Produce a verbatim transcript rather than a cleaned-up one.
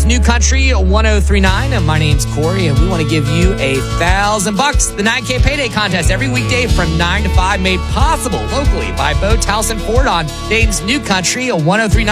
New Country one oh three point nine. My name's Corey, and we want to give you a thousand bucks. The nine K Payday Contest every weekday from nine to five, made possible locally by Boats House and Ford on Dayton's New Country one oh three point nine.